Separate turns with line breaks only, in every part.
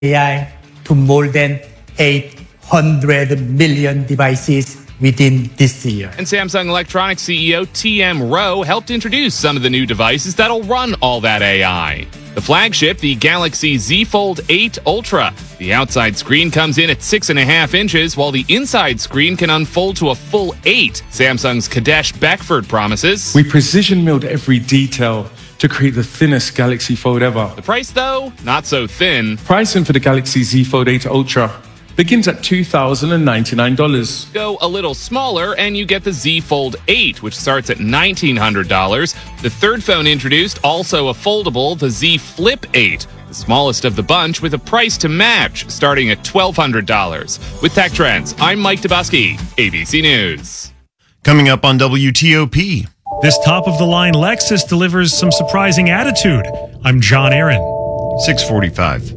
AI to more than 800 million devices within this year.
And Samsung Electronics CEO TM Rowe helped introduce some of the new devices that'll run all that AI. The flagship, the Galaxy Z Fold 8 Ultra. The outside screen comes in at 6.5 inches, while the inside screen can unfold to a full 8. Samsung's Kadesh Beckford promises.
We precision milled every detail to create the thinnest Galaxy Fold ever.
The price, though, not so thin.
Pricing for the Galaxy Z Fold 8 Ultra begins at $2,099.
Go a little smaller and you get the Z Fold 8, which starts at $1,900. The third phone introduced, also a foldable, the Z Flip 8, the smallest of the bunch with a price to match, starting at $1,200. With Tech Trends, I'm Mike Dubusky, ABC News.
Coming up on WTOP.
This top-of-the-line Lexus delivers some surprising attitude. I'm John Aaron.
6:45.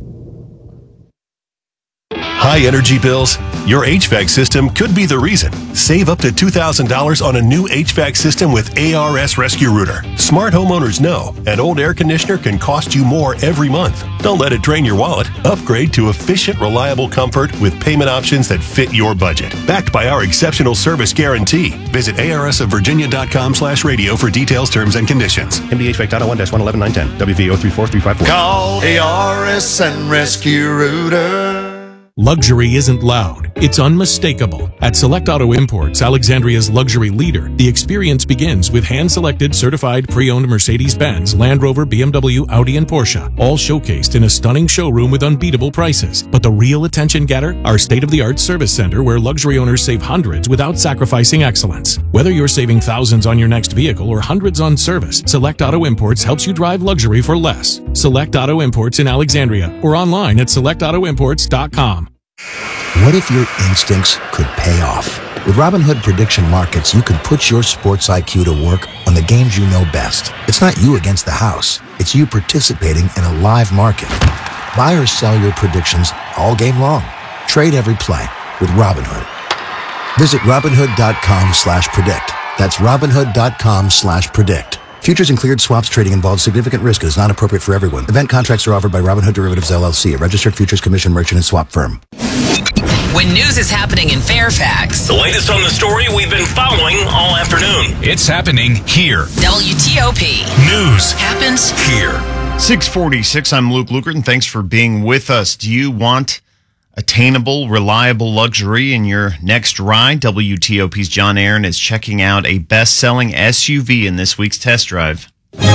High energy bills? Your HVAC system could be the reason. Save up to $2,000 on a new HVAC system with ARS Rescue Router. Smart homeowners know an old air conditioner can cost you more every month. Don't let it drain your wallet. Upgrade to efficient, reliable comfort with payment options that fit your budget. Backed by our exceptional service guarantee. Visit arsofvirginia.com/radio for details, terms, and conditions.
MDHVAC.01-119910. WV034354.
Call ARS and Rescue Router.
Luxury isn't loud, it's unmistakable. At Select Auto Imports, Alexandria's luxury leader, the experience begins with hand-selected, certified, pre-owned Mercedes-Benz, Land Rover, BMW, Audi, and Porsche, all showcased in a stunning showroom with unbeatable prices. But the real attention getter? Our state-of-the-art service center where luxury owners save hundreds without sacrificing excellence. Whether you're saving thousands on your next vehicle or hundreds on service, Select Auto Imports helps you drive luxury for less. Select Auto Imports in Alexandria or online at selectautoimports.com.
What if your instincts could pay off? With Robinhood Prediction Markets, you can put your sports IQ to work on the games you know best. It's not you against the house. It's you participating in a live market. Buy or sell your predictions all game long. Trade every play with Robinhood. Visit Robinhood.com/predict. That's Robinhood.com/predict. Futures and cleared swaps trading involves significant risk and is not appropriate for everyone. Event contracts are offered by Robinhood Derivatives LLC, a registered futures commission merchant and swap firm.
When news is happening in Fairfax,
the latest on the story we've been following all afternoon.
It's happening here.
WTOP.
News
happens
here.
6:46, I'm Luke Lukert, and thanks for being with us. Do you want attainable, reliable luxury in your next ride? WTOP's John Aaron is checking out a best-selling SUV in this week's test drive.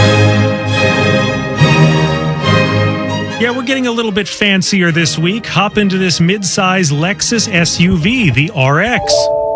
Yeah, we're getting a little bit fancier this week. Hop into this mid-size Lexus SUV, the RX.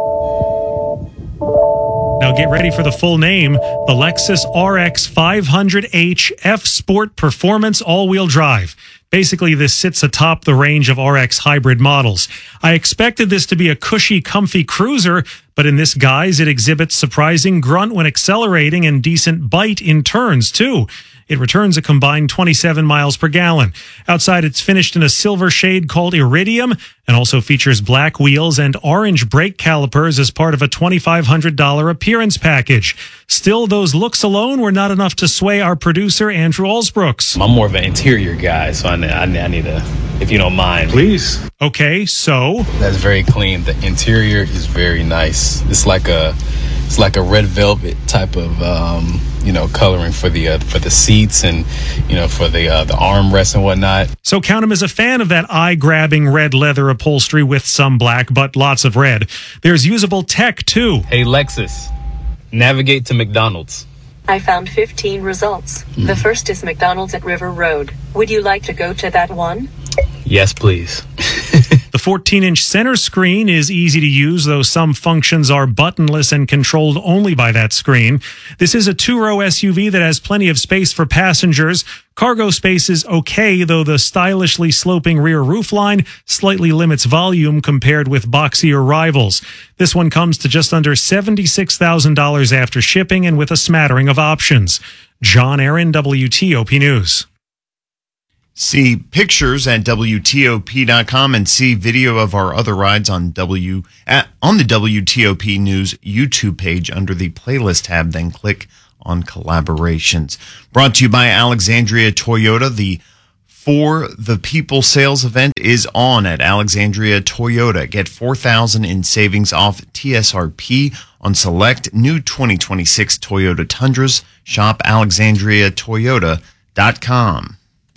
Now get ready for the full name, the Lexus RX 500h F Sport Performance All-Wheel Drive. Basically, this sits atop the range of RX hybrid models. I expected this to be a cushy, comfy cruiser, but in this guise, it exhibits surprising grunt when accelerating and decent bite in turns, too. It returns a combined 27 miles per gallon. Outside, it's finished in a silver shade called Iridium and also features black wheels and orange brake calipers as part of a $2,500 appearance package. Still, those looks alone were not enough to sway our producer, Andrew Alsbrooks.
I'm more of an interior guy, so I need to, if you don't mind.
Please.
Okay, so?
That's very clean. The interior is very nice. It's like a red velvet type of coloring for the seats and for the armrests and whatnot.
So count him as a fan of that eye-grabbing red leather upholstery with some black, but lots of red. There's usable tech too.
Hey Lexus, navigate to McDonald's.
I found 15 results. The first is McDonald's at River Road. Would you like to go to that one?
Yes, please.
The 14-inch center screen is easy to use, though some functions are buttonless and controlled only by that screen. This is a two-row SUV that has plenty of space for passengers. Cargo space is okay, though the stylishly sloping rear roofline slightly limits volume compared with boxier rivals. This one comes to just under $76,000 after shipping and with a smattering of options. John Aaron, WTOP News.
See pictures at WTOP.com and see video of our other rides on the WTOP News YouTube page under the playlist tab. Then click on collaborations. Brought to you by Alexandria Toyota, the for the People sales event is on at Alexandria Toyota. Get $4,000 in savings off TSRP on select new 2026 Toyota Tundras. Shop alexandriatoyota.com.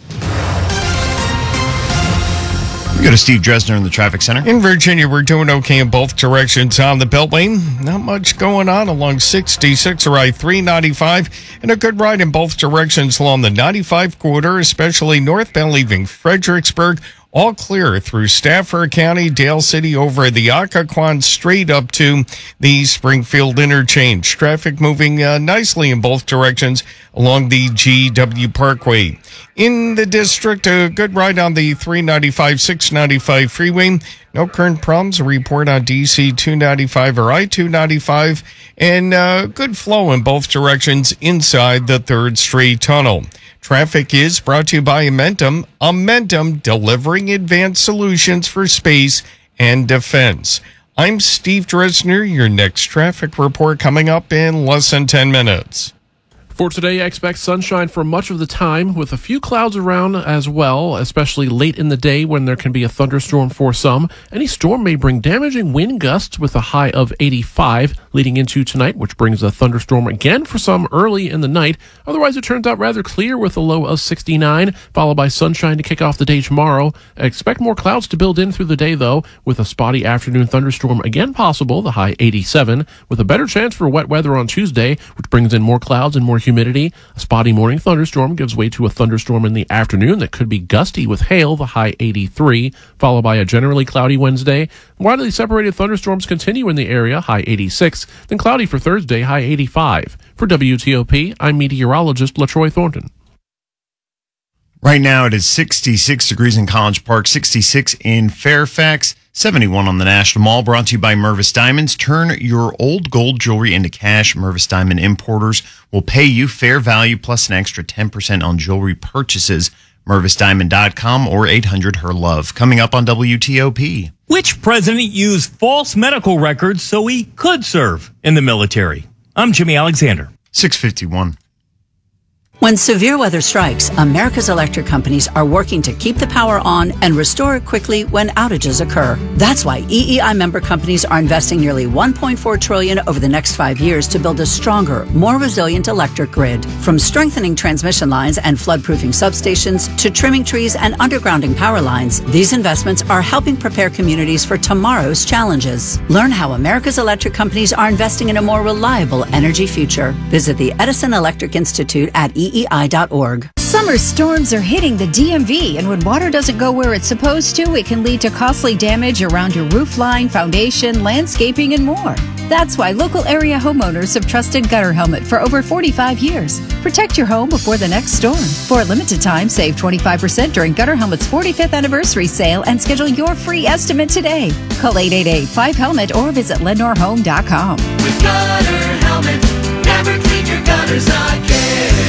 We go to Steve Dresner in the traffic center.
In Virginia, we're doing okay in both directions on the Beltway. Not much going on along 66 or I-395, and a good ride in both directions along the 95 corridor, especially northbound leaving Fredericksburg. All clear through Stafford County, Dale City, over the Occoquan, straight up to the Springfield interchange. Traffic moving nicely in both directions along the GW Parkway. In the district, a good ride on the 395, 695 freeway. No current problems. A report on DC 295 or I-295. And good flow in both directions inside the 3rd Street Tunnel. Traffic is brought to you by Amentum, delivering advanced solutions for space and defense. I'm Steve Dresner. Your next traffic report coming up in less than 10 minutes.
For today, expect sunshine for much of the time, with a few clouds around as well, especially late in the day when there can be a thunderstorm for some. Any storm may bring damaging wind gusts with a high of 85 leading into tonight, which brings a thunderstorm again for some early in the night. Otherwise, it turns out rather clear with a low of 69, followed by sunshine to kick off the day tomorrow. Expect more clouds to build in through the day, though, with a spotty afternoon thunderstorm again possible, the high 87, with a better chance for wet weather on Tuesday, which brings in more clouds and more humidity. A spotty morning thunderstorm gives way to a thunderstorm in the afternoon that could be gusty with hail, the high 83, followed by a generally cloudy Wednesday. Widely separated thunderstorms continue in the area, high 86, then cloudy for Thursday, high 85. For WTOP, I'm meteorologist LaTroy Thornton.
Right now it is 66 degrees in College Park, 66 in Fairfax, 71 on the National Mall. Brought to you by Mervis Diamonds. Turn your old gold jewelry into cash. Mervis Diamond importers will pay you fair value plus an extra 10% on jewelry purchases. MervisDiamond.com or 800-HER-LOVE. Coming up on WTOP.
Which president used false medical records so he could serve in the military? I'm Jimmy Alexander.
6:51.
When severe weather strikes, America's electric companies are working to keep the power on and restore it quickly when outages occur. That's why EEI member companies are investing nearly $1.4 trillion over the next 5 years to build a stronger, more resilient electric grid. From strengthening transmission lines and flood-proofing substations to trimming trees and undergrounding power lines, these investments are helping prepare communities for tomorrow's challenges. Learn how America's electric companies are investing in a more reliable energy future. Visit the Edison Electric Institute at EEI.org.
Summer storms are hitting the DMV, and when water doesn't go where it's supposed to, it can lead to costly damage around your roof line, foundation, landscaping, and more. That's why local area homeowners have trusted Gutter Helmet for over 45 years. Protect your home before the next storm. For a limited time, save 25% during Gutter Helmet's 45th anniversary sale and schedule your free estimate today. Call 888-5HELMET or visit LendnorHome.com.
With Gutter Helmet, never clean your gutters again.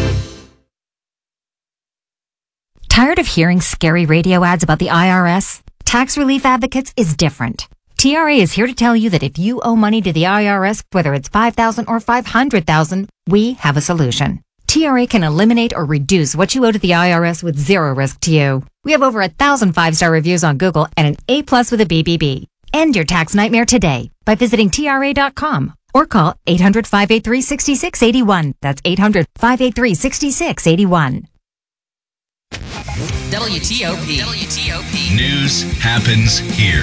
Tired of hearing scary radio ads about the IRS? Tax Relief Advocates is different. TRA is here to tell you that if you owe money to the IRS, whether it's $5,000 or $500,000, we have a solution. TRA can eliminate or reduce what you owe to the IRS with zero risk to you. We have over 1,000 5-star reviews on Google and an A+ with a BBB. End your tax nightmare today by visiting TRA.com or call 800-583-6681. That's 800-583-6681.
WTOP.
News happens here.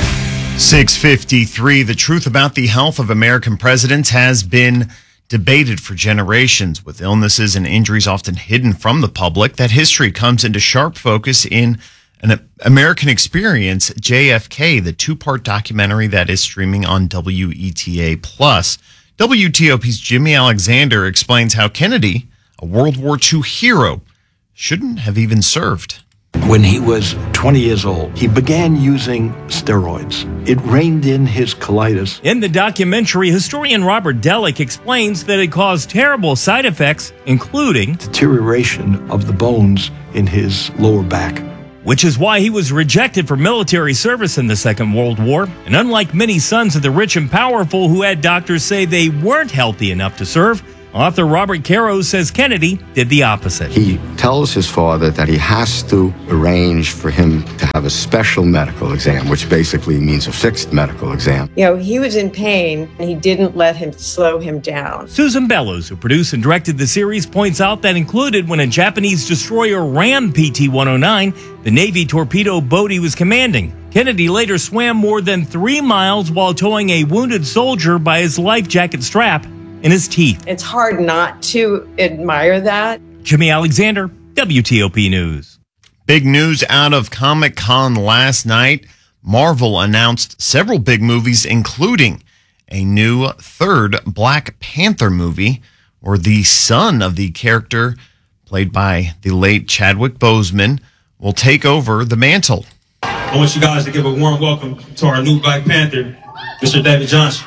6:53. The truth about the health of American presidents has been debated for generations, with illnesses and injuries often hidden from the public. That history comes into sharp focus in an American Experience, JFK, the two-part documentary that is streaming on WETA+. WTOP's Jimmy Alexander explains how Kennedy, a World War II hero, shouldn't have even served.
When he was 20 years old, he began using steroids. It reined in his colitis.
In the documentary, historian Robert Delick explains that it caused terrible side effects, including
deterioration of the bones in his lower back.
Which is why he was rejected for military service in the Second World War. And unlike many sons of the rich and powerful who had doctors say they weren't healthy enough to serve, Author Robert Caro says Kennedy did the opposite.
He tells his father that he has to arrange for him to have a special medical exam, which basically means a fixed medical exam.
You know, he was in pain, and he didn't let him slow him down.
Susan Bellows, who produced and directed the series, points out that included when a Japanese destroyer rammed PT-109, the Navy torpedo boat he was commanding. Kennedy later swam more than 3 miles while towing a wounded soldier by his life jacket strap in his teeth.
It's hard not to admire that.
Jimmy Alexander, WTOP News.
Big news out of Comic-Con last night. Marvel announced several big movies, including a new third Black Panther movie, where the son of the character played by the late Chadwick Boseman will take over the mantle.
I want you guys to give a warm welcome to our new Black Panther, Mr. David Johnson.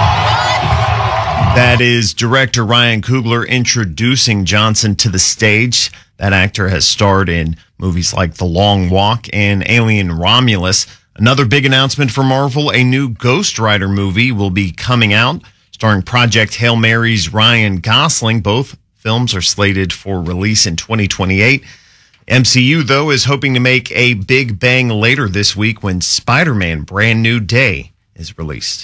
That is director Ryan Coogler introducing Johnson to the stage. That actor has starred in movies like The Long Walk and Alien Romulus. Another big announcement for Marvel, a new Ghost Rider movie will be coming out, starring Project Hail Mary's Ryan Gosling. Both films are slated for release in 2028. MCU, though, is hoping to make a big bang later this week when Spider-Man Brand New Day is released.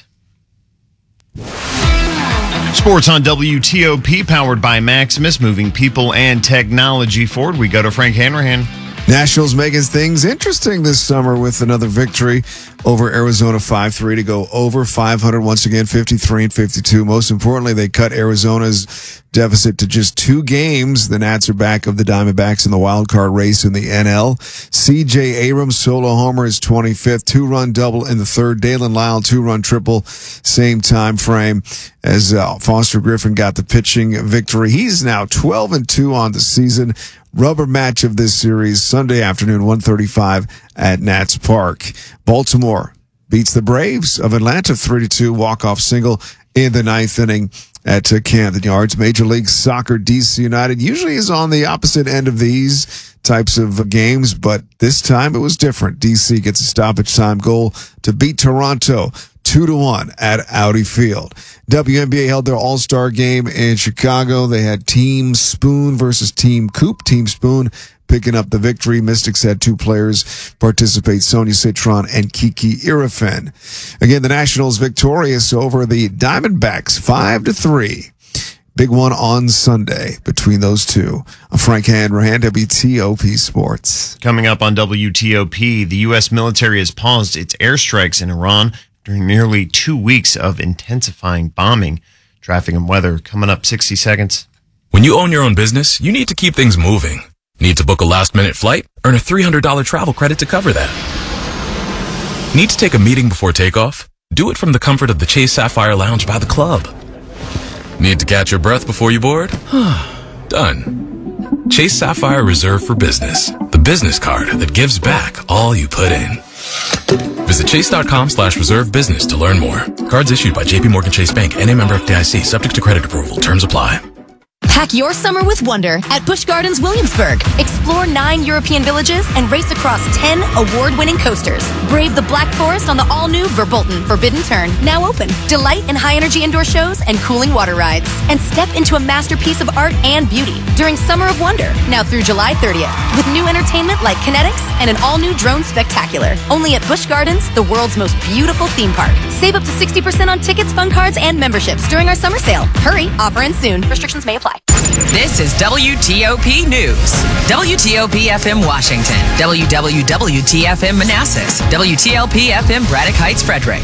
Sports on WTOP, powered by Maximus, moving people and technology forward. We go to Frank Hanrahan.
Nationals making things interesting this summer with another victory over Arizona 5-3 to go over 500 once again, 53-52. Most importantly, they cut Arizona's deficit to just 2 games. The Nats are back of the Diamondbacks in the wild card race in the NL. C.J. Abrams solo homer is 25th, 2-run double in the third. Dalen Lyle 2-run triple, same time frame as Foster Griffin got the pitching victory. He's now 12-2 on the season. Rubber match of this series, Sunday afternoon, 1:35 at Nats Park. Baltimore beats the Braves of Atlanta 3-2, walk-off single in the 9th inning at Camden Yards. Major League Soccer, DC United usually is on the opposite end of these types of games, but this time it was different. DC gets a stoppage time goal to beat Toronto 2-1 at Audi Field. WNBA held their All-Star game in Chicago. They had Team Spoon versus Team Coop. Team Spoon picking up the victory. Mystics had 2 players participate, Sonia Citron and Kiki Irifen. Again, the Nationals victorious over the Diamondbacks 5-3. Big one on Sunday between those two. I'm Frank Hanrahan, WTOP Sports.
Coming up on WTOP, the U.S. military has paused its airstrikes in Iran during nearly 2 weeks of intensifying bombing. Traffic and weather coming up 60 seconds.
When you own your own business, you need to keep things moving. Need to book a last-minute flight? Earn a $300 travel credit to cover that. Need to take a meeting before takeoff? Do it from the comfort of the Chase Sapphire Lounge by the club. Need to catch your breath before you board? Done. Chase Sapphire Reserve for Business, the business card that gives back all you put in. Visit chase.com/reserve business to learn more. Cards issued by JPMorgan Chase Bank, N.A. member FDIC, subject to credit approval. Terms apply.
Pack your summer with wonder at Busch Gardens Williamsburg. Explore 9 European villages and race across 10 award-winning coasters. Brave the Black Forest on the all-new Verbolten Forbidden Turn, now open. Delight in high-energy indoor shows and cooling water rides. And step into a masterpiece of art and beauty during Summer of Wonder, now through July 30th. With new entertainment like Kinetics and an all-new drone spectacular. Only at Busch Gardens, the world's most beautiful theme park. Save up to 60% on tickets, fun cards, and memberships during our summer sale. Hurry, offer ends soon. Restrictions may apply.
This is WTOP News. WTOP FM Washington. WWWTFM Manassas. WTLP FM Braddock Heights, Frederick.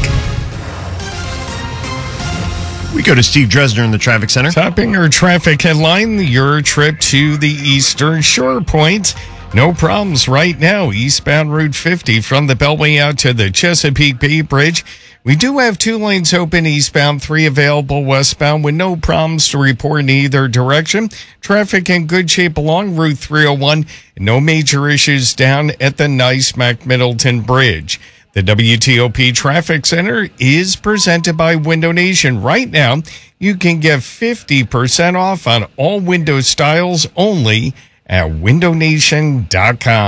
We go to Steve Dresner in the traffic center.
Topping our traffic headline, your trip to the Eastern Shore Point. No problems right now. Eastbound Route 50 from the Beltway out to the Chesapeake Bay Bridge. We do have 2 lanes open eastbound, 3 available westbound with no problems to report in either direction. Traffic in good shape along Route 301. No major issues down at the NYSMAC Middleton Bridge. The WTOP Traffic Center is presented by Window Nation. Right now, you can get 50% off on all window styles only at windownation.com.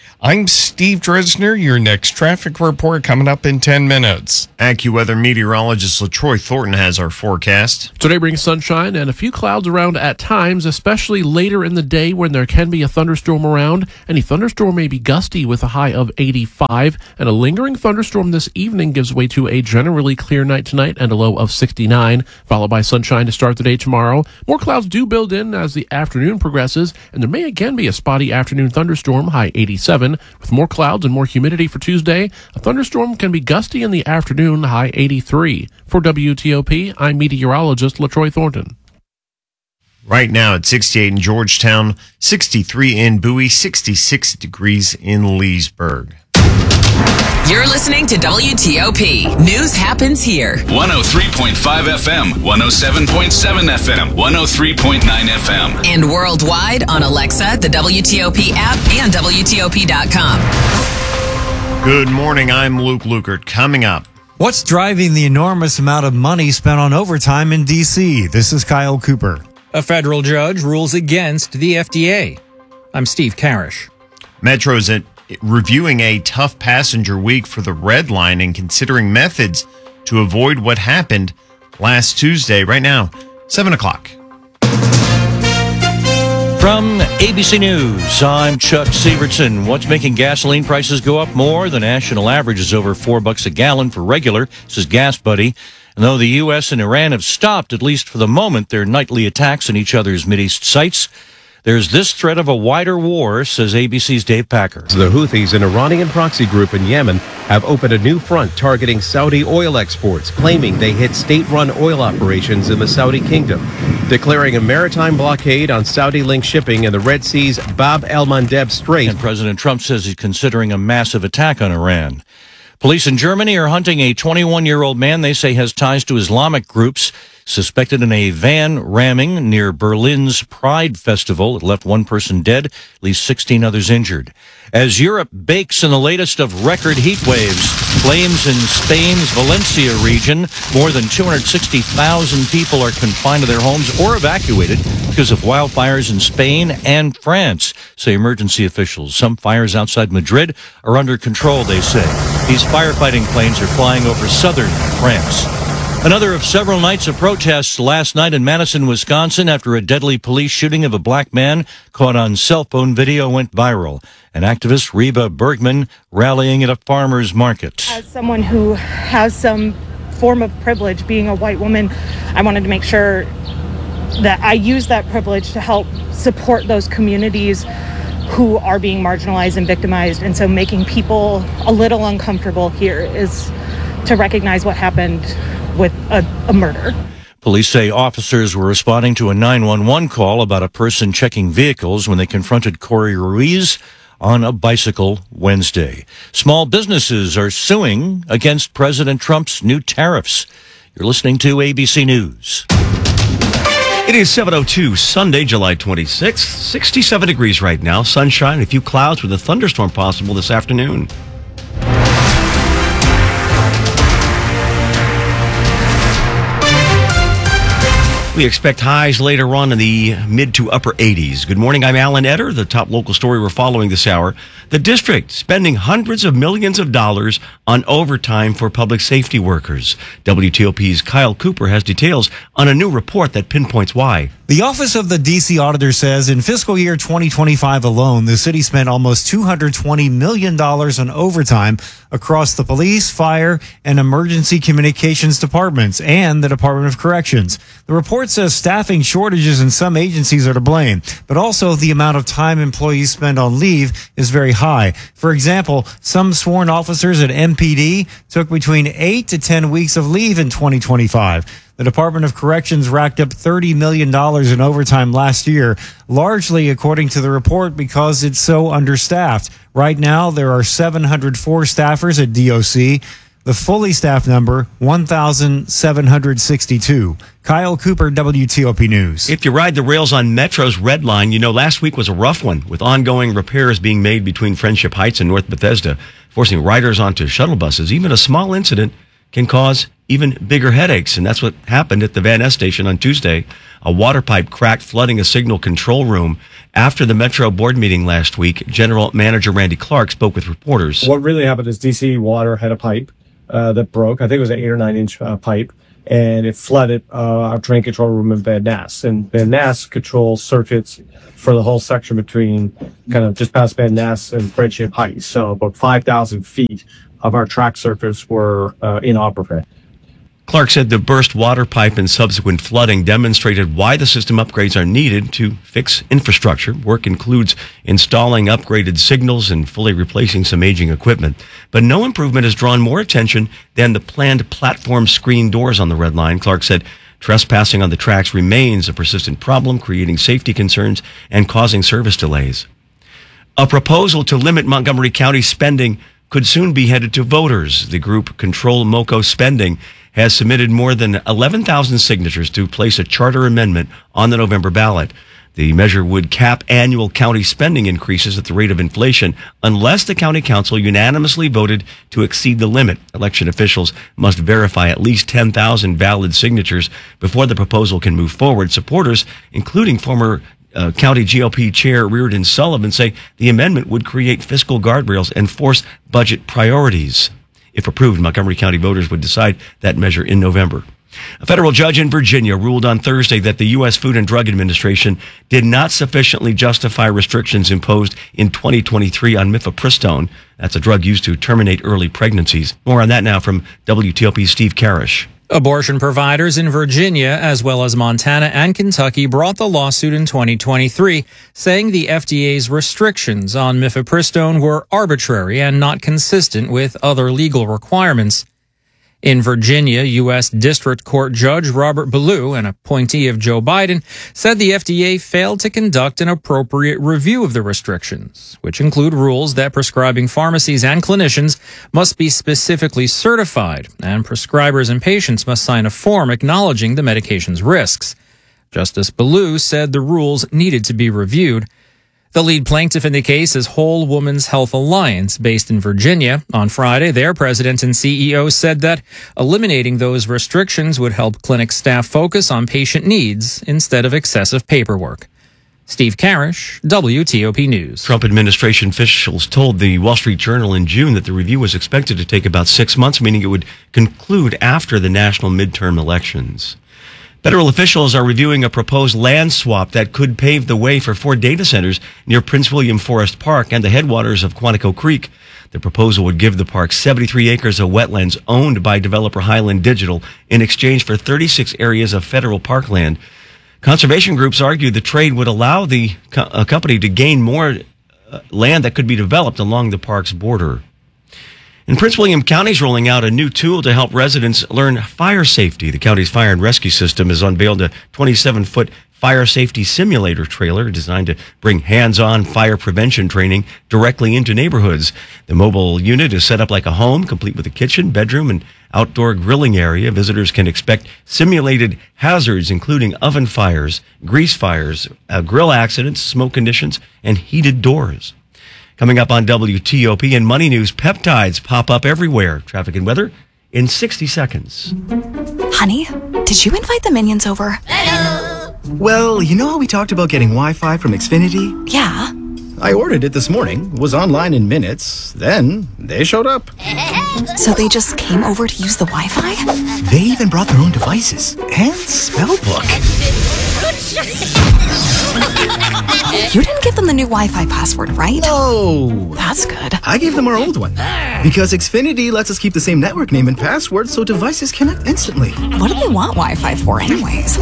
I'm Steve Dresner. Your next traffic report coming up in 10 minutes.
AccuWeather meteorologist LaTroy Thornton has our forecast.
Today brings sunshine and a few clouds around at times, especially later in the day when there can be a thunderstorm around. Any thunderstorm may be gusty with a high of 85, and a lingering thunderstorm this evening gives way to a generally clear night tonight and a low of 69, followed by sunshine to start the day tomorrow. More clouds do build in as the afternoon progresses, and there may again be a spotty afternoon thunderstorm, high 87. With more clouds and more humidity for Tuesday, a thunderstorm can be gusty in the afternoon, high 83. For WTOP, I'm meteorologist LaTroy Thornton.
Right now it's 68 in Georgetown, 63 in Bowie, 66 degrees in Leesburg.
You're listening to WTOP. News happens here.
103.5 FM, 107.7 FM, 103.9 FM.
And worldwide on Alexa, the WTOP app, and WTOP.com.
Good morning, I'm Luke Lukert. Coming up.
What's driving the enormous amount of money spent on overtime in D.C.? This is Kyle Cooper.
A federal judge rules against the FDA. I'm Steve Karish.
Metro's reviewing a tough passenger week for the Red Line and considering methods to avoid what happened last Tuesday. Right now, 7 o'clock.
From ABC News, I'm Chuck Severson. What's making gasoline prices go up more? The national average is over $4 a gallon for regular, says Gas Buddy. And though the U.S. and Iran have stopped, at least for the moment, their nightly attacks on each other's Mideast sites, there's this threat of a wider war, says ABC's Dave Packer.
The Houthis, an Iranian proxy group in Yemen, have opened a new front targeting Saudi oil exports, claiming they hit state-run oil operations in the Saudi kingdom, declaring a maritime blockade on Saudi-linked shipping in the Red Sea's Bab el-Mandeb Strait.
And President Trump says he's considering a massive attack on Iran. Police in Germany are hunting a 21-year-old man they say has ties to Islamic groups, suspected in a van ramming near Berlin's Pride Festival. It left one person dead, at least 16 others injured. As Europe bakes in the latest of record heat waves, flames in Spain's Valencia region, more than 260,000 people are confined to their homes or evacuated because of wildfires in Spain and France, say emergency officials. Some fires outside Madrid are under control, they say. These firefighting planes are flying over southern France. Another of several nights of protests last night in Madison, Wisconsin, after a deadly police shooting of a black man caught on cell phone video went viral. An activist, Reba Bergman, rallying at a farmer's market.
As someone who has some form of privilege, being a white woman, I wanted to make sure that I use that privilege to help support those communities who are being marginalized and victimized. And so making people a little uncomfortable here is to recognize what happened with a murder.
Police say officers were responding to a 911 call about a person checking vehicles when they confronted Corey Ruiz on a bicycle Wednesday. Small businesses are suing against President Trump's new tariffs. You're listening to ABC News.
It is 7:02, Sunday, July 26th, 67 degrees right now, sunshine, a few clouds with a thunderstorm possible this afternoon. We expect highs later on in the mid to upper 80s. Good morning, I'm Alan Etter. The top local story we're following this hour. The district spending hundreds of millions of dollars on overtime for public safety workers. WTOP's Kyle Cooper has details on a new report that pinpoints why.
The Office of the D.C. Auditor says in fiscal year 2025 alone, the city spent almost $220 million on overtime across the police, fire, and emergency communications departments and the Department of Corrections. The report says staffing shortages in some agencies are to blame, but also the amount of time employees spend on leave is very high. For example, some sworn officers at MPD took between 8 to 10 weeks of leave in 2025. The Department of Corrections racked up $30 million in overtime last year, largely, according to the report, because it's so understaffed. Right now, there are 704 staffers at DOC. The fully staffed number, 1,762. Kyle Cooper, WTOP News.
If you ride the rails on Metro's Red Line, you know last week was a rough one, with ongoing repairs being made between Friendship Heights and North Bethesda, forcing riders onto shuttle buses. Even a small incident can cause even bigger headaches. And that's what happened at the Van Ness station on Tuesday. A water pipe cracked, flooding a signal control room. After the Metro board meeting last week, General Manager Randy Clark spoke with reporters.
What really happened is DC Water had a pipe that broke. I think it was an 8 or 9 inch pipe, and it flooded our train control room in Van Ness. And Van Ness controls circuits for the whole section between kind of just past Van Ness and Friendship Heights. So about 5,000 feet of our track circuits were inoperable.
Clark said the burst water pipe and subsequent flooding demonstrated why the system upgrades are needed to fix infrastructure. Work includes installing upgraded signals and fully replacing some aging equipment. But no improvement has drawn more attention than the planned platform screen doors on the Red Line. Clark said trespassing on the tracks remains a persistent problem, creating safety concerns and causing service delays. A proposal to limit Montgomery County spending could soon be headed to voters. The group Control MoCo Spending has submitted more than 11,000 signatures to place a charter amendment on the November ballot. The measure would cap annual county spending increases at the rate of inflation unless the county council unanimously voted to exceed the limit. Election officials must verify at least 10,000 valid signatures before the proposal can move forward. Supporters, including former County GOP Chair Reardon Sullivan, say the amendment would create fiscal guardrails and force budget priorities. If approved, Montgomery County voters would decide that measure in November. A federal judge in Virginia ruled on Thursday that the U.S. Food and Drug Administration did not sufficiently justify restrictions imposed in 2023 on mifepristone. That's a drug used to terminate early pregnancies. More on that now from WTOP's Steve Karish.
Abortion providers in Virginia, as well as Montana and Kentucky, brought the lawsuit in 2023, saying the FDA's restrictions on mifepristone were arbitrary and not consistent with other legal requirements. In Virginia, U.S. District Court Judge Robert Ballou, an appointee of Joe Biden, said the FDA failed to conduct an appropriate review of the restrictions, which include rules that prescribing pharmacies and clinicians must be specifically certified, and prescribers and patients must sign a form acknowledging the medication's risks. Justice Ballou said the rules needed to be reviewed. The lead plaintiff in the case is Whole Woman's Health Alliance, based in Virginia. On Friday, their president and CEO said that eliminating those restrictions would help clinic staff focus on patient needs instead of excessive paperwork. Steve Karish, WTOP News.
Trump administration officials told the Wall Street Journal in June that the review was expected to take about 6 months, meaning it would conclude after the national midterm elections. Federal officials are reviewing a proposed land swap that could pave the way for 4 data centers near Prince William Forest Park and the headwaters of Quantico Creek. The proposal would give the park 73 acres of wetlands owned by developer Highland Digital in exchange for 36 areas of federal parkland. Conservation groups argue the trade would allow the company to gain more land that could be developed along the park's border. And Prince William County is rolling out a new tool to help residents learn fire safety. The county's fire and rescue system has unveiled a 27-foot fire safety simulator trailer designed to bring hands-on fire prevention training directly into neighborhoods. The mobile unit is set up like a home, complete with a kitchen, bedroom, and outdoor grilling area. Visitors can expect simulated hazards, including oven fires, grease fires, grill accidents, smoke conditions, and heated doors. Coming up on WTOP and Money News, peptides pop up everywhere. Traffic and weather in 60 seconds.
Honey, did you invite the minions over?
Well, you know how we talked about getting Wi-Fi from Xfinity?
Yeah.
I ordered it this morning, was online in minutes, then they showed up.
So they just came over to use the Wi-Fi?
They even brought their own devices and spell book.
You didn't give them the new Wi-Fi password, right?
No.
That's good.
I gave them our old one. Because Xfinity lets us keep the same network name and password so devices connect instantly.
What do they want Wi-Fi for anyways?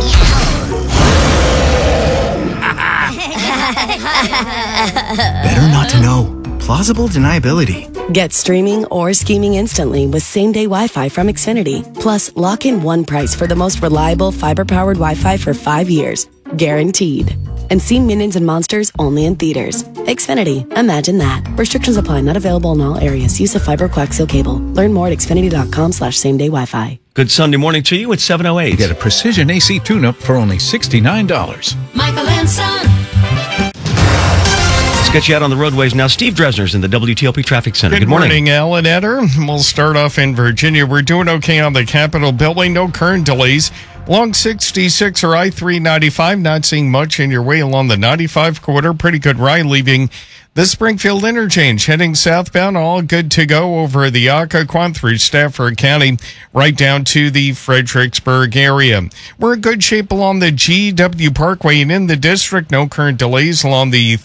Better not to know. Plausible deniability.
Get streaming or scheming instantly with same-day Wi-Fi from Xfinity. Plus, lock in one price for the most reliable fiber-powered Wi-Fi for 5 years. Guaranteed. And see Minions and Monsters only in theaters. Xfinity. Imagine that. Restrictions apply. Not available in all areas. Use of fiber coaxial cable. Learn more at xfinity.com/same-day Wi-Fi.
Good Sunday morning to you. It's 7:08.
You get a precision AC tune-up for only $69.
Michael and Son.
get you out on the roadways now. Steve Dresner's in the WTOP Traffic Center.
Good morning, Alan Eder. We'll start off in Virginia. We're doing okay on the Capitol building. No current delays. Along 66 or I-395, not seeing much in your way along the 95 corridor. Pretty good ride leaving the Springfield interchange. Heading southbound, all good to go over the Occoquan through Stafford County, right down to the Fredericksburg area. We're in good shape along the GW Parkway and in the district. No current delays along the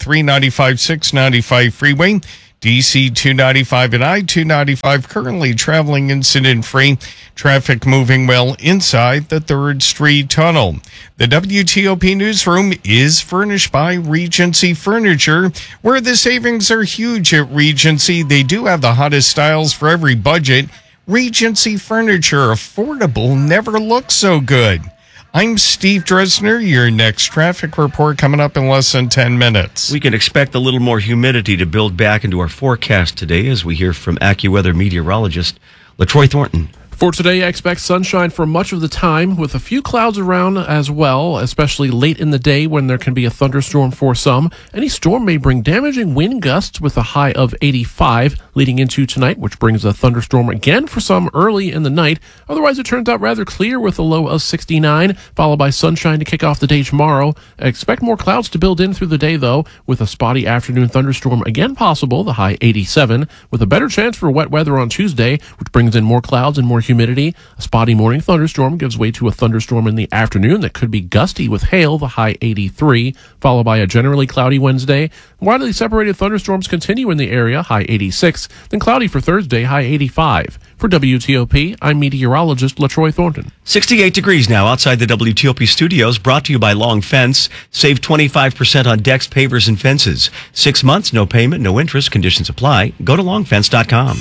395-695 freeway. DC 295 and I-295 currently traveling incident-free. Traffic moving well inside the 3rd Street Tunnel. The WTOP Newsroom is furnished by Regency Furniture, where the savings are huge at Regency. They do have the hottest styles for every budget. Regency Furniture, affordable, never looks so good. I'm Steve Dresner. Your next traffic report coming up in less than 10 minutes.
We can expect a little more humidity to build back into our forecast today as we hear from AccuWeather meteorologist LaTroy Thornton.
For today, I expect sunshine for much of the time, with a few clouds around as well, especially late in the day when there can be a thunderstorm for some. Any storm may bring damaging wind gusts with a high of 85 leading into tonight, which brings a thunderstorm again for some early in the night. Otherwise, it turns out rather clear with a low of 69, followed by sunshine to kick off the day tomorrow. I expect more clouds to build in through the day, though, with a spotty afternoon thunderstorm again possible, the high 87, with a better chance for wet weather on Tuesday, which brings in more clouds and more humidity. A spotty morning thunderstorm gives way to a thunderstorm in the afternoon that could be gusty with hail, the high 83, followed by a generally cloudy Wednesday. Widely separated thunderstorms continue in the area, high 86, then cloudy for Thursday, high 85. For WTOP, I'm meteorologist LaTroy Thornton.
68 degrees now outside the WTOP studios, brought to you by Long Fence. Save 25% on decks, pavers, and fences. 6 months, no payment, no interest. Conditions apply. Go to longfence.com.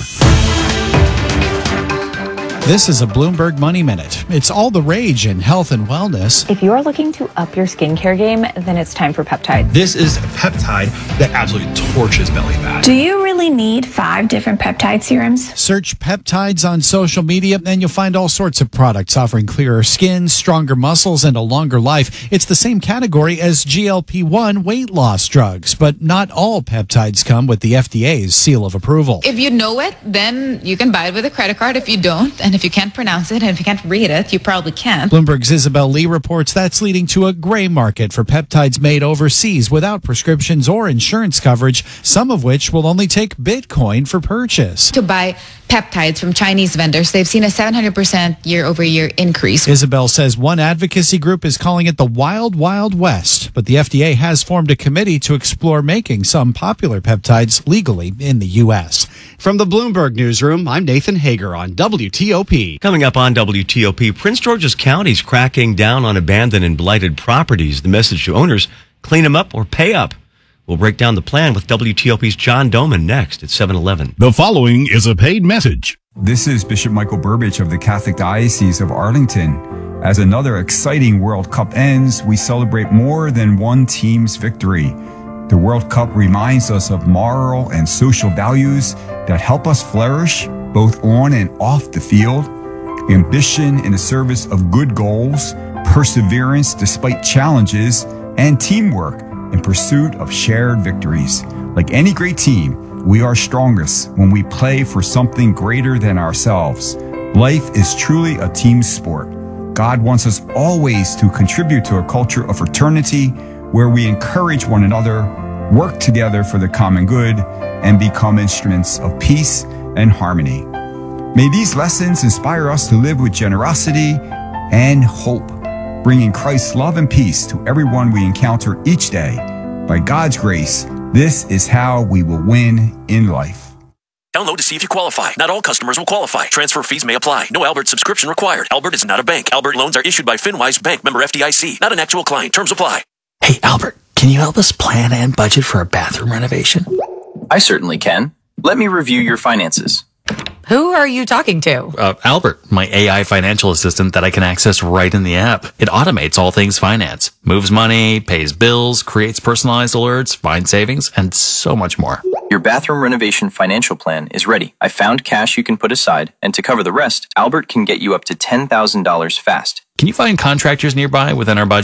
This is a Bloomberg Money Minute. It's all the rage in health and wellness.
If you're looking to up your skincare game, then it's time for peptides.
This is a peptide that absolutely torches belly fat.
Do you really need 5 different peptide serums?
Search peptides on social media and you'll find all sorts of products offering clearer skin, stronger muscles, and a longer life. It's the same category as GLP-1 weight loss drugs, but not all peptides come with the FDA's seal of approval.
If you know it, then you can buy it with a credit card. If you don't, and if you can't pronounce it, and if you can't read it, you probably can't.
Bloomberg's Isabel Lee reports that's leading to a gray market for peptides made overseas without prescriptions or insurance coverage, some of which will only take Bitcoin for purchase.
To buy peptides from Chinese vendors, they've seen a 700% year-over-year increase.
Isabel says one advocacy group is calling it the Wild Wild West, but the FDA has formed a committee to explore making some popular peptides legally in the U.S.
From the Bloomberg Newsroom, I'm Nathan Hager on WTOP.
Coming up on WTOP, Prince George's County's cracking down on abandoned and blighted properties. The message to owners, clean them up or pay up. We'll break down the plan with WTOP's John Doman next at 7:11.
The following is a paid message.
This is Bishop Michael Burbidge of the Catholic Diocese of Arlington. As another exciting World Cup ends, we celebrate more than one team's victory. The World Cup reminds us of moral and social values that help us flourish both on and off the field. Ambition in the service of good goals, perseverance despite challenges, and teamwork in pursuit of shared victories. Like any great team, we are strongest when we play for something greater than ourselves. Life is truly a team sport. God wants us always to contribute to a culture of fraternity where we encourage one another, work together for the common good, and become instruments of peace and harmony. May these lessons inspire us to live with generosity and hope, bringing Christ's love and peace to everyone we encounter each day. By God's grace, this is how we will win in life.
Download to see if you qualify. Not all customers will qualify. Transfer fees may apply. No Albert subscription required. Albert is not a bank. Albert loans are issued by FinWise Bank, member FDIC. Not an actual client. Terms apply.
Hey, Albert, can you help us plan and budget for a bathroom renovation?
I certainly can. Let me review your finances.
Who are you talking to?
Albert, my AI financial assistant that I can access right in the app. It automates all things finance, moves money, pays bills, creates personalized alerts, finds savings, and so much more.
Your bathroom renovation financial plan is ready. I found cash you can put aside, and to cover the rest, Albert can get you up to $10,000 fast.
Can you find contractors nearby within our budget?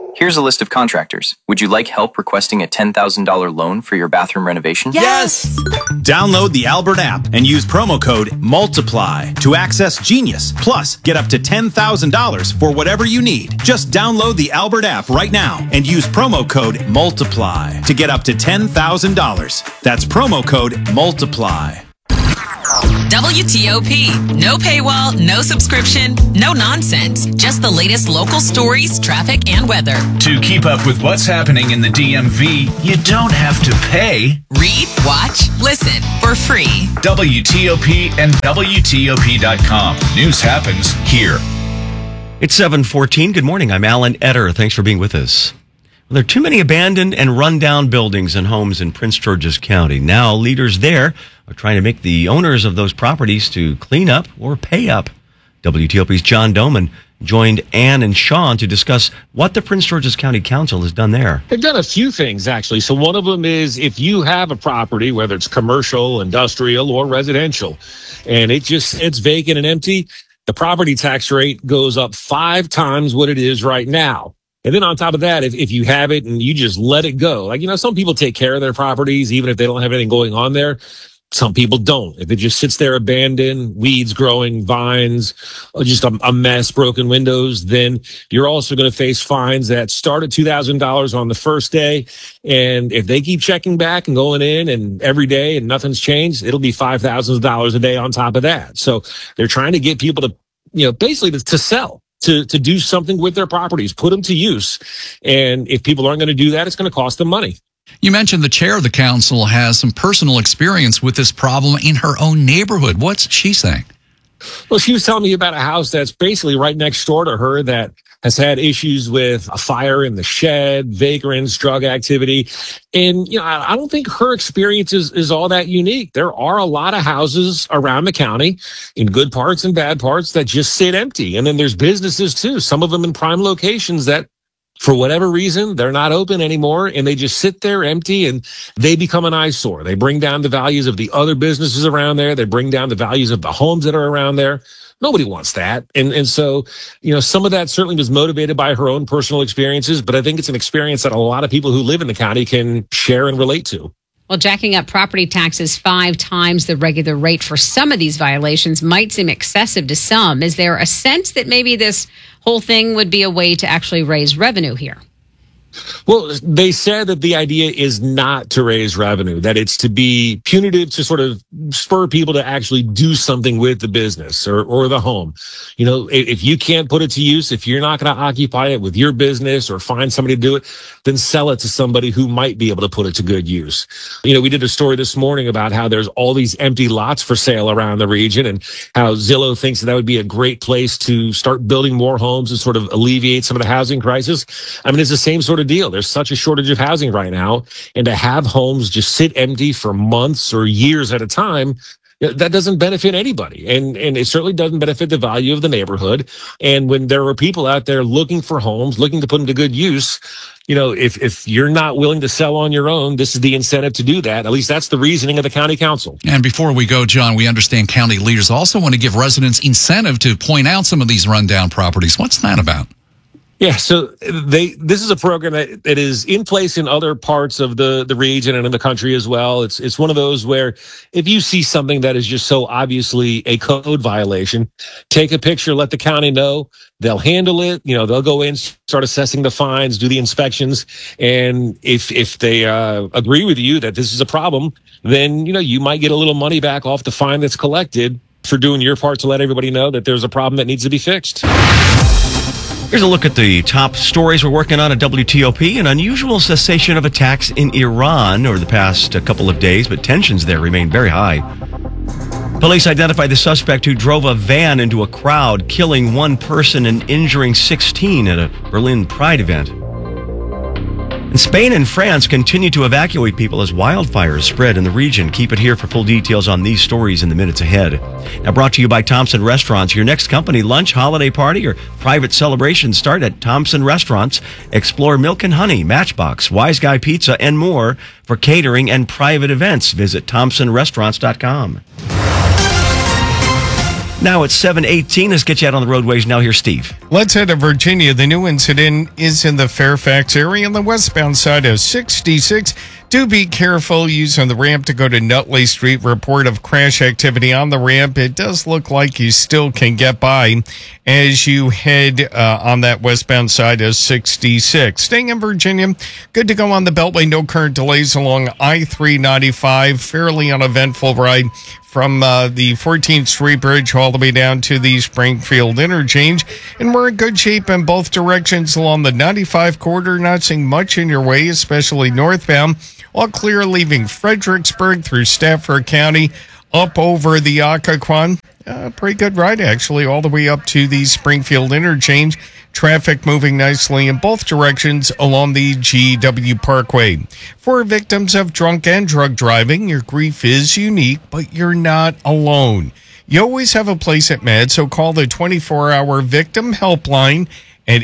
Here's a list of contractors. Would you like help requesting a $10,000 loan for your bathroom renovation?
Yes! Download the Albert app and use promo code MULTIPLY to access Genius. Plus, get up to $10,000 for whatever you need. Just download the Albert app right now and use promo code MULTIPLY to get up to $10,000. That's promo code MULTIPLY.
WTOP. No paywall, no subscription, no nonsense. Just the latest local stories, traffic, and weather.
To keep up with what's happening in the DMV, you don't have to pay.
Read, watch, listen for free.
WTOP and WTOP.com. News happens here.
It's 7:14. Good morning. I'm Alan Etter. Thanks for being with us. Well, there are too many abandoned and rundown buildings and homes in Prince George's County. Now, leaders there are trying to make the owners of those properties to clean up or pay up. WTOP's John Doman joined Ann and Sean to discuss what the Prince George's County Council has done there.
They've done a few things, actually. So one of them is if you have a property, whether it's commercial, industrial, or residential, and it's vacant and empty, the property tax rate goes up 5 times what it is right now. And then on top of that, if you have it and you just let it go, like, some people take care of their properties, even if they don't have anything going on there. Some people don't. If it just sits there abandoned, weeds growing, vines, just a mess, broken windows, then you're also going to face fines that start at $2,000 on the first day. And if they keep checking back and going in and every day and nothing's changed, it'll be $5,000 a day on top of that. So they're trying to get people to, basically to sell. To do something with their properties, put them to use. And if people aren't going to do that, it's going to cost them money.
You mentioned the chair of the council has some personal experience with this problem in her own neighborhood. What's she saying?
Well, she was telling me about a house that's basically right next door to her that has had issues with a fire in the shed, vagrants, drug activity. And, I don't think her experience is all that unique. There are a lot of houses around the county in good parts and bad parts that just sit empty. And then there's businesses too, some of them in prime locations that for whatever reason, they're not open anymore and they just sit there empty and they become an eyesore. They bring down the values of the other businesses around there. They bring down the values of the homes that are around there. Nobody wants that. And so, some of that certainly was motivated by her own personal experiences, but I think it's an experience that a lot of people who live in the county can share and relate to.
Well, jacking up property taxes 5 times the regular rate for some of these violations might seem excessive to some. Is there a sense that maybe this whole thing would be a way to actually raise revenue here?
Well, they said that the idea is not to raise revenue, that it's to be punitive to sort of spur people to actually do something with the business or the home. If you can't put it to use, if you're not going to occupy it with your business or find somebody to do it, then sell it to somebody who might be able to put it to good use. We did a story this morning about how there's all these empty lots for sale around the region and how Zillow thinks that would be a great place to start building more homes and sort of alleviate some of the housing crisis. I mean, it's the same sort of deal. There's such a shortage of housing right now, and to have homes just sit empty for months or years at a time, that doesn't benefit anybody. And it certainly doesn't benefit the value of the neighborhood. And when there are people out there looking for homes, looking to put them to good use, if you're not willing to sell on your own, this is the incentive to do that. At least that's the reasoning of the county council.
And before we go, John, we understand county leaders also want to give residents incentive to point out some of these rundown properties. What's that about?
Yeah, so this is a program that is in place in other parts of the region and in the country as well. It's one of those where if you see something that is just so obviously a code violation, take a picture, let the county know. They'll handle it. They'll go in, start assessing the fines, do the inspections. And if they agree with you that this is a problem, then, you might get a little money back off the fine that's collected for doing your part to let everybody know that there's a problem that needs to be fixed.
Here's a look at the top stories we're working on at WTOP. An unusual cessation of attacks in Iran over the past couple of days, but tensions there remain very high. Police identified the suspect who drove a van into a crowd, killing 1 person and injuring 16 at a Berlin Pride event. And Spain and France continue to evacuate people as wildfires spread in the region. Keep it here for full details on these stories in the minutes ahead. Now brought to you by Thompson Restaurants. Your next company lunch, holiday party, or private celebration start at Thompson Restaurants. Explore Milk and Honey, Matchbox, Wise Guy Pizza, and more for catering and private events. Visit ThompsonRestaurants.com. Now it's 7:18. Let's get you out on the roadways. Now here's Steve.
Let's head to Virginia. The new incident is in the Fairfax area on the westbound side of 66. Do be careful using the ramp to go to Nutley Street. Report of crash activity on the ramp. It does look like you still can get by as you head on that westbound side of 66. Staying in Virginia, good to go on the Beltway. No current delays along I-395. Fairly uneventful ride from the 14th Street Bridge all the way down to the Springfield interchange. And we're in good shape in both directions along the 95 corridor. Not seeing much in your way, especially northbound. All clear leaving Fredericksburg through Stafford County up over the Occoquan. Pretty good ride, actually, all the way up to the Springfield interchange. Traffic moving nicely in both directions along the GW Parkway. For victims of drunk and drug driving, your grief is unique, but you're not alone. You always have a place at MADD, so call the 24-hour victim helpline at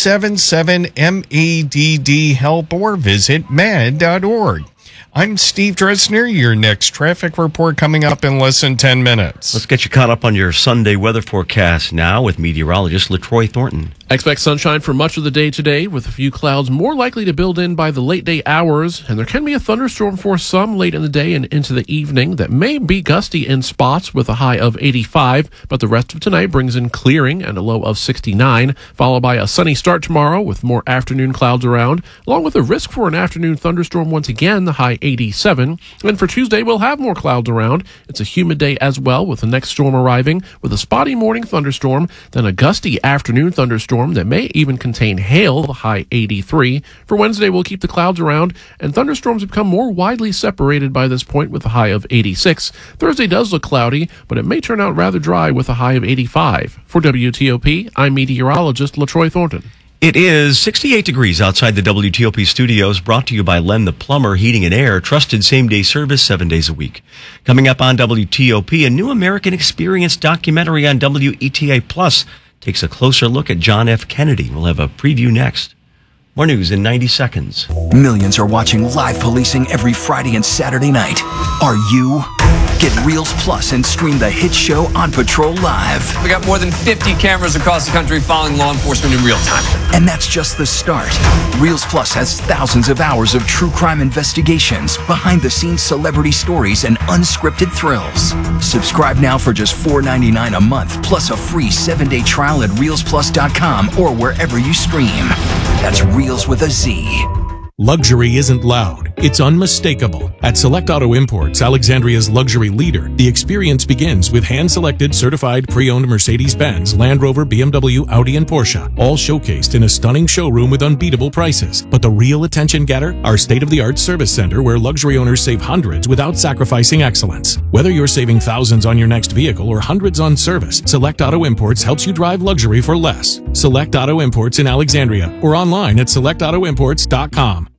877-MADD-HELP or visit MADD.org. I'm Steve Dresner. Your next traffic report coming up in less than 10 minutes.
Let's get you caught up on your Sunday weather forecast now with meteorologist LaTroy Thornton.
Expect sunshine for much of the day today, with a few clouds more likely to build in by the late day hours, and there can be a thunderstorm for some late in the day and into the evening that may be gusty in spots with a high of 85, but the rest of tonight brings in clearing and a low of 69, followed by a sunny start tomorrow with more afternoon clouds around, along with a risk for an afternoon thunderstorm once again, the high 87. And for Tuesday, we'll have more clouds around. It's a humid day as well, with the next storm arriving with a spotty morning thunderstorm, then a gusty afternoon thunderstorm that may even contain hail, the high 83. For Wednesday, we'll keep the clouds around, and thunderstorms become more widely separated by this point with a high of 86. Thursday does look cloudy, but it may turn out rather dry with a high of 85. For WTOP, I'm meteorologist LaTroy Thornton.
It is 68 degrees outside the WTOP studios, brought to you by Len the Plumber Heating and Air, trusted same-day service 7 days a week. Coming up on WTOP, a new American Experience documentary on WETA Plus takes a closer look at John F. Kennedy. We'll have a preview next. More news in 90 seconds.
Millions are watching live policing every Friday and Saturday night. Are you? Get Reels Plus and stream the hit show On Patrol Live.
We got more than 50 cameras across the country following law enforcement in real time.
And that's just the start. Reels Plus has thousands of hours of true crime investigations, behind-the-scenes celebrity stories, and unscripted thrills. Subscribe now for just $4.99 a month, plus a free 7-day trial at ReelsPlus.com or wherever you stream. That's Reels with a Z.
Luxury isn't loud, it's unmistakable. At Select Auto Imports, Alexandria's luxury leader, the experience begins with hand-selected, certified, pre-owned Mercedes-Benz, Land Rover, BMW, Audi, and Porsche, all showcased in a stunning showroom with unbeatable prices. But the real attention getter? Our state-of-the-art service center, where luxury owners save hundreds without sacrificing excellence. Whether you're saving thousands on your next vehicle or hundreds on service, Select Auto Imports helps you drive luxury for less. Select Auto Imports in Alexandria or online at selectautoimports.com.